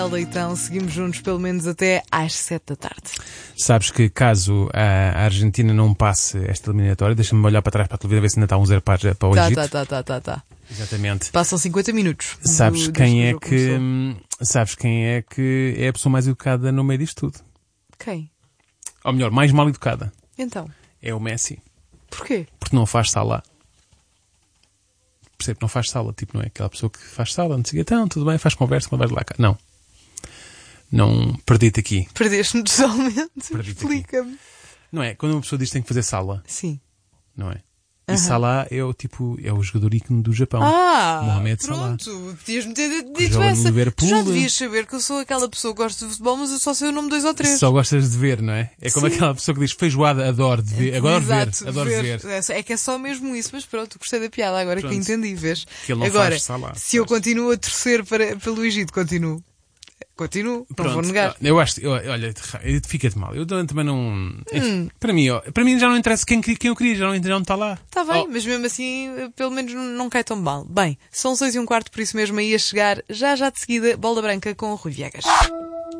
Leitão, seguimos juntos pelo menos até às 7 da tarde. Sabes que caso a Argentina não passe esta eliminatória, deixa-me olhar para trás para a televisão ver se ainda está um 0 para o Egito. Tá. Exatamente. Passam 50 minutos. Sabes quem é que é a pessoa mais educada no meio disto tudo? Quem? Ou melhor, mais mal educada. Então? É o Messi. Porquê? Porque não faz sala. Percebe? Não faz sala. Tipo, não é aquela pessoa que faz sala, não sei o quê. Então, tudo bem, faz conversa quando vais lá cá. Não. Não, perdi-te aqui. Perdeste-me totalmente. Perdi-te Explica-me. Não é? Quando uma pessoa diz que tem que fazer sala, Sim. não é? E Salah é o jogador ícone do Japão. Mohamed Salah. Pronto. Podias-me ter Que dito joga no essa. Tu Liverpool. já devias saber que eu sou aquela pessoa que gosta de futebol, mas eu só sei o nome 2 ou 3. Só gostas de ver, não é? É como Sim. aquela pessoa que diz feijoada, adoro de ver. Adoro ver. É que é só mesmo isso, mas pronto, gostei da piada, agora Pronto. que entendi, vês? Que ele não Agora, faz Salah. se eu continuo a torcer pelo Egito, continuo, não vou negar. Eu acho, olha, fica-te mal. Eu também não. Para mim já não interessa quem eu queria, já não está lá. Está bem, mas mesmo assim, pelo menos não cai tão mal. Bem, são 6:15, por isso mesmo aí a chegar, já de seguida, Bola Branca com o Rui Viegas.